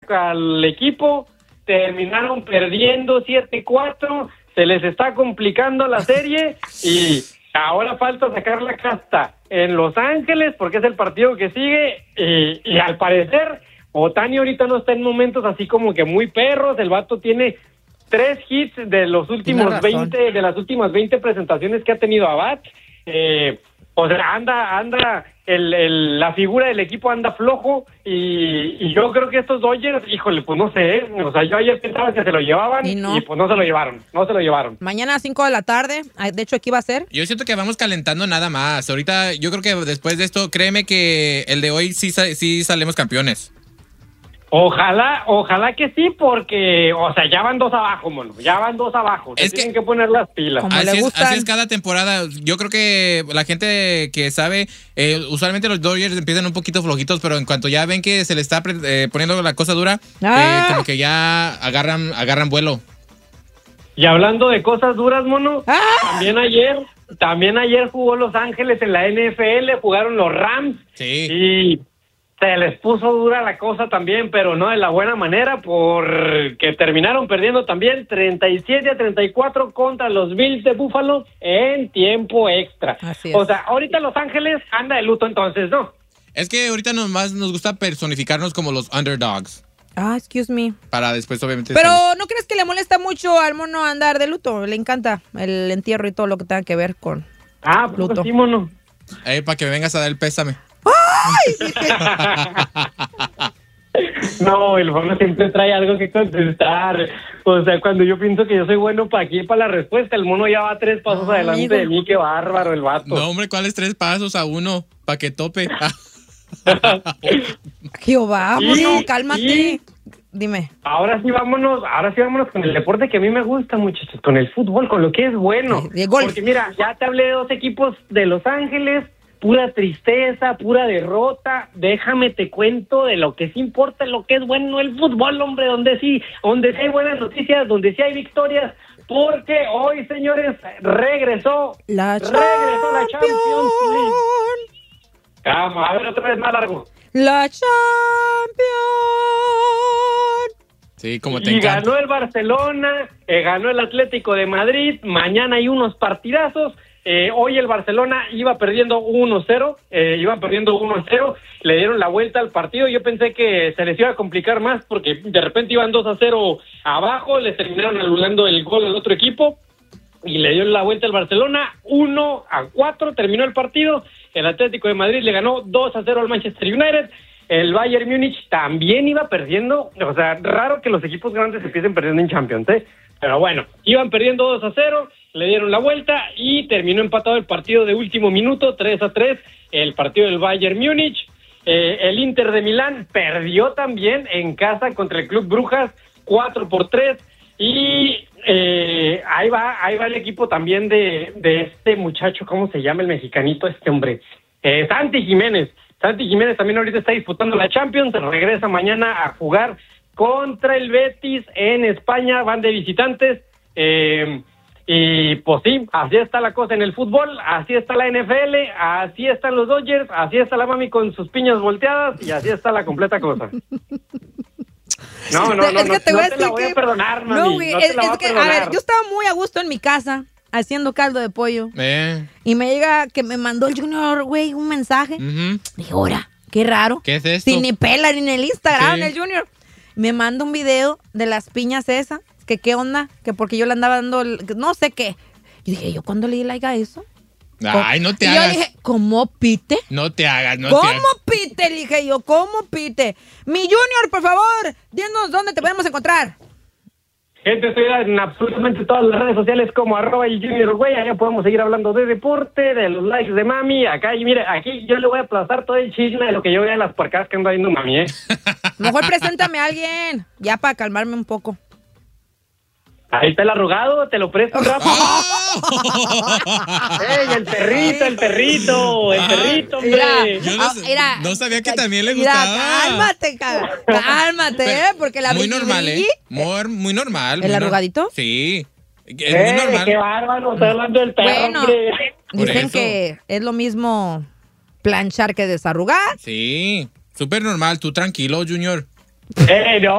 al equipo, terminaron perdiendo 7-4, se les está complicando la serie y ahora falta sacar la casta en Los Ángeles porque es el partido que sigue y al parecer Ohtani ahorita no está en momentos así como que muy perros, el vato tiene 3 hits de los últimos 20, de las últimas 20 presentaciones que ha tenido a bat. O sea, anda, la figura del equipo anda flojo y yo creo que estos Dodgers, híjole, pues no sé, o sea, yo ayer pensaba que se lo llevaban y pues no se lo llevaron. Mañana a 5 de la tarde, de hecho aquí va a ser. Yo siento que vamos calentando nada más. Ahorita yo creo que después de esto, créeme que el de hoy sí salimos campeones. Ojalá que sí, porque, o sea, ya van 2 abajo, mono, tienen que poner las pilas. Así es cada temporada. Yo creo que la gente que sabe, usualmente los Dodgers empiezan un poquito flojitos, pero en cuanto ya ven que se le está poniendo la cosa dura, como que ya agarran vuelo. Y hablando de cosas duras, mono, también ayer jugó Los Ángeles en la NFL, jugaron los Rams, y se les puso dura la cosa también, pero no de la buena manera, porque terminaron perdiendo también 37-34 contra los Bills de Buffalo en tiempo extra. O sea, ahorita Los Ángeles anda de luto entonces, ¿no? Es que ahorita nomás nos gusta personificarnos como los underdogs. Excuse me. Para después, obviamente. Pero ¿no crees que le molesta mucho al mono andar de luto? Le encanta el entierro y todo lo que tenga que ver con luto. Pues sí, mono. Para que me vengas a dar el pésame. ¡Ay! No, el mono siempre trae algo que contestar. O sea, cuando yo pienso que yo soy bueno para la respuesta, el mono ya va 3 pasos adelante de mí. Qué bárbaro el vato. No, hombre, ¿cuáles 3 pasos a uno? Para que tope. Jehová, mono, cálmate. Dime. Ahora sí vámonos con el deporte que a mí me gusta, muchachos, con el fútbol, con lo que es bueno. Porque mira, ya te hablé de 2 equipos de Los Ángeles, pura tristeza, pura derrota. Déjame te cuento de lo que sí importa, lo que es bueno el fútbol, hombre, donde sí hay buenas noticias, donde sí hay victorias, porque hoy, señores, regresó la Champions League. Vamos, a ver otra vez más largo. La Champions. Sí, como te y encanta. Ganó el Barcelona, ganó el Atlético de Madrid, mañana hay unos partidazos. Hoy el Barcelona iba perdiendo 1-0, le dieron la vuelta al partido. Yo pensé que se les iba a complicar más porque de repente iban 2-0 abajo, les terminaron anulando el gol al otro equipo y le dio la vuelta al Barcelona. 1-4 terminó el partido. El Atlético de Madrid le ganó 2-0 al Manchester United. El Bayern Múnich también iba perdiendo. O sea, raro que los equipos grandes empiecen perdiendo en Champions, pero bueno, iban perdiendo 2-0, le dieron la vuelta y terminó empatado el partido de último minuto, 3-3, el partido del Bayern Múnich. El Inter de Milán perdió también en casa contra el Club Brujas, 4-3, y ahí va el equipo también de este muchacho, ¿cómo se llama el mexicanito este hombre? Santi Jiménez también ahorita está disputando la Champions, regresa mañana a jugar contra el Betis en España, van de visitantes, y pues sí, así está la cosa en el fútbol, así está la NFL, así están los Dodgers, así está la mami con sus piñas volteadas, y así está la completa cosa. No te la voy a perdonar, mami, no te la voy a perdonar. A ver, yo estaba muy a gusto en mi casa, haciendo caldo de pollo, y me llega que me mandó el Junior, güey, un mensaje, dije, ahora, qué raro, ¿qué es esto? Sin ni pela, ni en el Instagram, el Junior. Me manda un video de las piñas esas, que qué onda, que porque yo le andaba dando, no sé qué. Yo dije, ¿yo cuándo le di like a eso? Ay, no te hagas. Yo dije, ¿cómo pite? No te hagas, ¿Cómo pite? Le dije yo, ¿cómo pite? Mi Junior, por favor, dinos dónde te podemos encontrar. Gente, estoy en absolutamente todas las redes sociales como @el güey. Allá podemos seguir hablando de deporte, de los likes de mami. Acá, y mire, aquí yo le voy a aplastar todo el chisme de lo que yo vea en las puercadas que anda viendo mami, Mejor preséntame a alguien, ya para calmarme un poco. Ahí está el arrugado, te lo presto, Rafa. ¡Ey, el perrito, hombre! Yo no sabía que también le gustaba. Cálmate, porque la muy normal, muy normal. ¿El arrugadito? Sí. Es muy normal. ¡Qué bárbaro! Estoy hablando del perro, hombre. Dicen que es lo mismo planchar que desarrugar. Sí, súper normal. Tú tranquilo, Junior. No.